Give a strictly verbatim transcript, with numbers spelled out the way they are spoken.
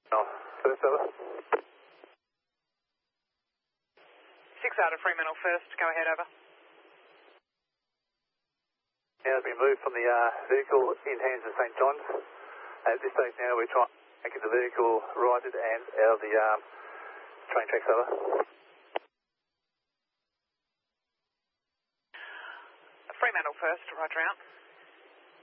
No, first over. Six out of Fremantle first, go ahead, over. Now as we move from the uh, vehicle in hands of St John's, at this stage now we're trying to get the vehicle righted and out of the um, train tracks, over. Fremantle first, roger out.